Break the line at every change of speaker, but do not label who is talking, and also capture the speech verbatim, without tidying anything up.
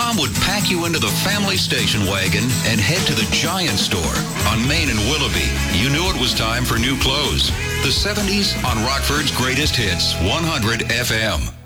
Mom would pack you into the family station wagon and head to the Giant Store on Main and Willoughby. You knew it was time for new clothes. The seventies on Rockford's Greatest Hits, one hundred F M.